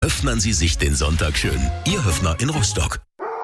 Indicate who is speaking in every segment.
Speaker 1: Höffnern Sie sich den Sonntag schön. Ihr Höffner in Rostock.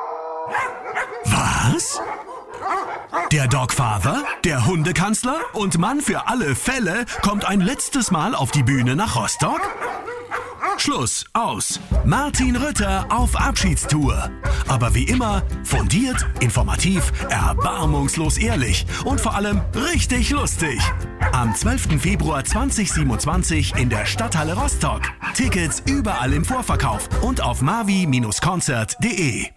Speaker 2: Was? Der Dogfather, der Hundekanzler und Mann für alle Fälle kommt ein letztes Mal auf die Bühne nach Rostock? Schluss, aus. Martin Rütter auf Abschiedstour. Aber wie immer, fundiert, informativ, erbarmungslos ehrlich und vor allem richtig lustig. Am 12. Februar 2027 in der Stadthalle Rostock. Tickets überall im Vorverkauf und auf mavi-konzert.de.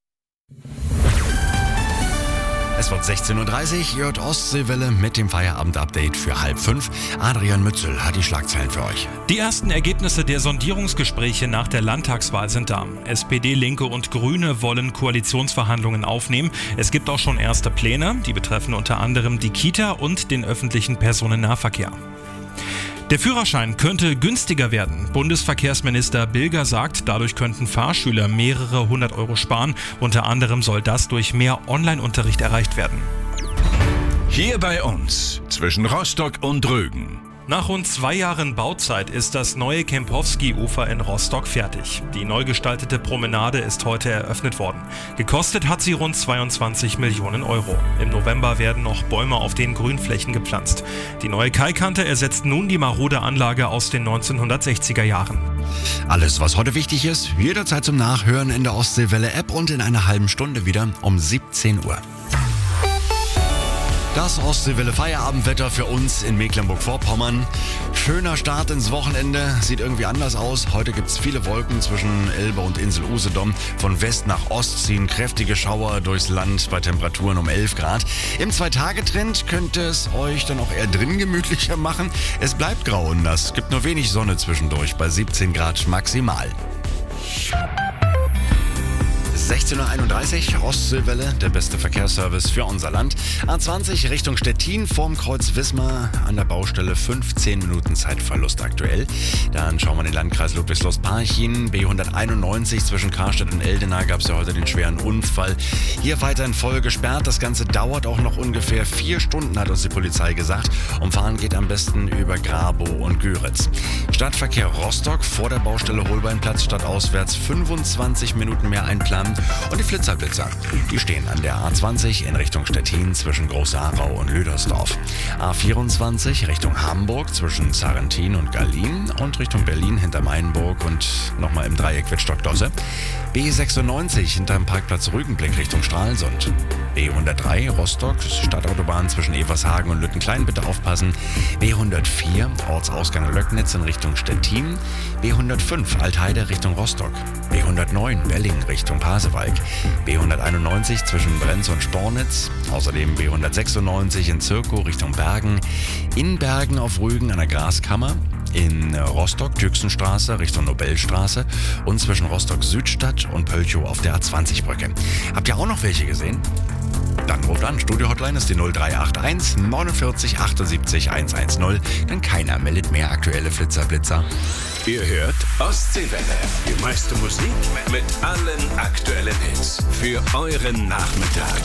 Speaker 3: Es wird 16.30 Uhr, hört Ostseewelle mit dem Feierabend-Update für 4:30. Adrian Mützel hat die Schlagzeilen für euch.
Speaker 4: Die ersten Ergebnisse der Sondierungsgespräche nach der Landtagswahl sind da. SPD, Linke und Grüne wollen Koalitionsverhandlungen aufnehmen. Es gibt auch schon erste Pläne, die betreffen unter anderem die Kita und den öffentlichen Personennahverkehr. Der Führerschein könnte günstiger werden. Bundesverkehrsminister Bilger sagt, dadurch könnten Fahrschüler mehrere 100 Euro sparen. Unter anderem soll das durch mehr Online-Unterricht erreicht werden.
Speaker 5: Hier bei uns, zwischen Rostock und Rügen.
Speaker 4: Nach rund 2 Jahren Bauzeit ist das neue Kempowski-Ufer in Rostock fertig. Die neu gestaltete Promenade ist heute eröffnet worden. Gekostet hat sie rund 22 Millionen Euro. Im November werden noch Bäume auf den Grünflächen gepflanzt. Die neue Kaikante ersetzt nun die marode Anlage aus den 1960er Jahren.
Speaker 3: Alles, was heute wichtig ist, jederzeit zum Nachhören in der Ostseewelle-App und in einer halben Stunde wieder um 17 Uhr. Das Ostseewelle-Feierabendwetter für uns in Mecklenburg-Vorpommern. Schöner Start ins Wochenende, sieht irgendwie anders aus. Heute gibt es viele Wolken zwischen Elbe und Insel Usedom. Von West nach Ost ziehen kräftige Schauer durchs Land bei Temperaturen um 11 Grad. Im 2-Tage-Trend könnte es euch dann auch eher drin gemütlicher machen. Es bleibt grau und nass, gibt nur wenig Sonne zwischendurch bei 17 Grad maximal. 16.31 Uhr, Ostseewelle, der beste Verkehrsservice für unser Land. A20 Richtung Stettin vorm Kreuz Wismar an der Baustelle 15 Minuten Zeitverlust aktuell. Dann schauen wir in den Landkreis Ludwigslust-Parchim. B191 zwischen Karstedt und Eldena gab es ja heute den schweren Unfall. Hier weiterhin voll gesperrt. Das Ganze dauert auch noch ungefähr 4 Stunden, hat uns die Polizei gesagt. Umfahren geht am besten über Grabow und Güritz. Stadtverkehr Rostock vor der Baustelle Holbeinplatz stadtauswärts 25 Minuten mehr einplanen. Und die Flitzerblitzer, die stehen an der A20 in Richtung Stettin zwischen Groß-Aarau und Lüdersdorf. A24 Richtung Hamburg zwischen Sarrentin und Gallien und Richtung Berlin hinter Mainburg und nochmal im Dreieck Wittstock-Dosse. B96 hinterm Parkplatz Rügenblick Richtung Stralsund. B103 Rostock, Stadtautobahn zwischen Evershagen und Lüttenklein, bitte aufpassen. B104 Ortsausgang Löcknitz in Richtung Stettin. B105 Altheide Richtung Rostock. B109 Welling Richtung Pasewalk. B191 zwischen Brenz und Spornitz. Außerdem B196 in Zirkow Richtung Bergen. In Bergen auf Rügen an der Graskammer. In Rostock, Tüchsenstraße Richtung Nobelstraße und zwischen Rostock Südstadt und Pölchow auf der A20-Brücke. Habt ihr auch noch welche gesehen? Dann ruft an. Studio-Hotline ist die 0381 49 78 110. Denn keiner meldet mehr aktuelle Flitzer.
Speaker 5: Ihr hört Ostseewelle. Die meiste Musik mit allen aktuellen Hits für euren Nachmittag.